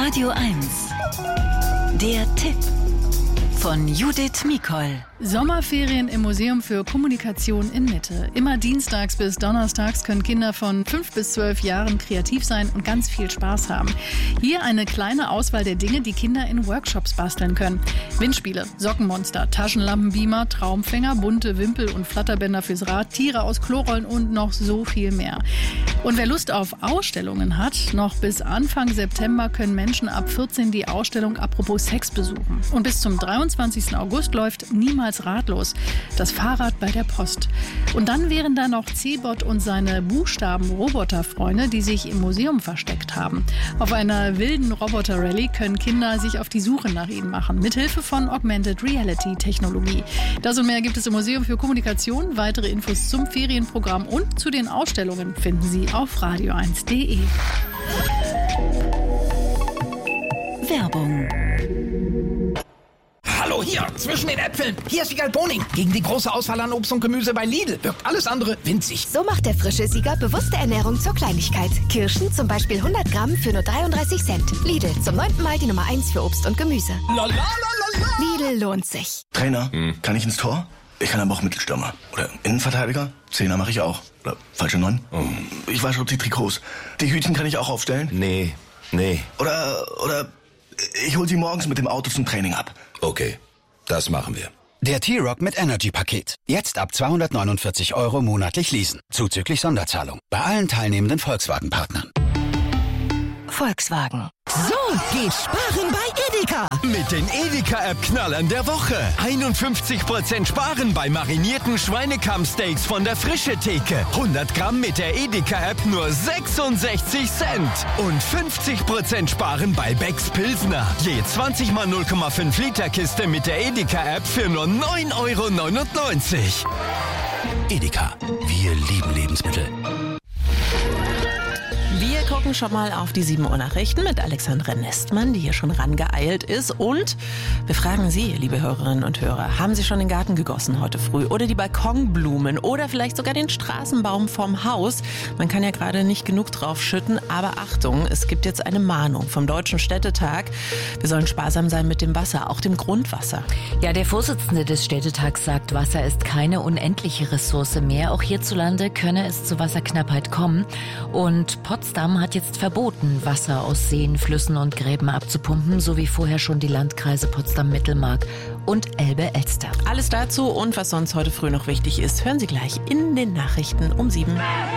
Radio 1. Der Tipp von Judith Mikol. Sommerferien im Museum für Kommunikation in Mitte. Immer dienstags bis donnerstags können Kinder von 5 bis 12 Jahren kreativ sein und ganz viel Spaß haben. Hier eine kleine Auswahl der Dinge, die Kinder in Workshops basteln können. Windspiele, Sockenmonster, Taschenlampenbeamer, Traumfänger, bunte Wimpel- und Flatterbänder fürs Rad, Tiere aus Klorollen und noch so viel mehr. Und wer Lust auf Ausstellungen hat, noch bis Anfang September können Menschen ab 14 die Ausstellung Apropos Sex besuchen. Und bis zum 23. August läuft Niemals ratlos, das Fahrrad bei der Post. Und dann wären da noch C-Bot und seine Buchstaben-Roboterfreunde, die sich im Museum versteckt haben. Auf einer wilden Roboter-Rallye können Kinder sich auf die Suche nach ihnen machen, mithilfe von Augmented Reality-Technologie. Das und mehr gibt es im Museum für Kommunikation. Weitere Infos zum Ferienprogramm und zu den Ausstellungen finden Sie auf radio1.de. Werbung. Hallo, hier, zwischen den Äpfeln. Hier ist Wiegald Boning. Gegen die große Auswahl an Obst und Gemüse bei Lidl wirkt alles andere winzig. So macht der frische Sieger bewusste Ernährung zur Kleinigkeit. Kirschen zum Beispiel 100 Gramm für nur 33 Cent. Lidl, zum 9. Mal die Nummer 1 für Obst und Gemüse. Lidl lohnt sich. Trainer, kann ich ins Tor? Ich kann aber auch Mittelstürmer. Oder Innenverteidiger? Zehner mache ich auch. Oder falsche 9? Ich wasche auch die Trikots. Die Hütchen kann ich auch aufstellen? Nee. Oder ich hol sie morgens mit dem Auto zum Training ab. Okay, das machen wir. Der T-Rock mit Energy-Paket. Jetzt ab 249 € monatlich leasen. Zuzüglich Sonderzahlung. Bei allen teilnehmenden Volkswagen-Partnern. Volkswagen. So geht Sparen bei Edeka. Mit den Edeka-App-Knallern der Woche. 51% Sparen bei marinierten Schweinekammsteaks von der Frische Theke. 100 Gramm mit der Edeka-App nur 66 Cent. Und 50% Sparen bei Becks Pilsner. Je 20 mal 0,5 Liter Kiste mit der Edeka-App für nur 9,99 €. Edeka. Wir lieben Lebensmittel. Wir gucken schon mal auf die 7 Uhr Nachrichten mit Alexandra Nestmann, die hier schon rangeeilt ist. Und wir fragen Sie, liebe Hörerinnen und Hörer, haben Sie schon den Garten gegossen heute früh? Oder die Balkonblumen? Oder vielleicht sogar den Straßenbaum vom Haus? Man kann ja gerade nicht genug drauf schütten. Aber Achtung, es gibt jetzt eine Mahnung vom Deutschen Städtetag. Wir sollen sparsam sein mit dem Wasser, auch dem Grundwasser. Ja, der Vorsitzende des Städtetags sagt, Wasser ist keine unendliche Ressource mehr. Auch hierzulande könne es zu Wasserknappheit kommen. Und Potsdam hat jetzt verboten, Wasser aus Seen, Flüssen und Gräben abzupumpen, so wie vorher schon die Landkreise Potsdam-Mittelmark und Elbe-Elster. Alles dazu und was sonst heute früh noch wichtig ist, hören Sie gleich in den Nachrichten um 7.